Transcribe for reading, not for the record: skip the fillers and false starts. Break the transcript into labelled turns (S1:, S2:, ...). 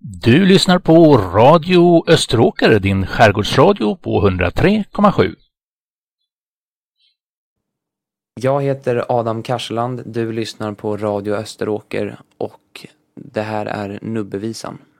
S1: Du lyssnar på Radio Österåker, din skärgårdsradio på 103,7.
S2: Jag heter Adam Karseland, du lyssnar på Radio Österåker och det här är Nubbevisan.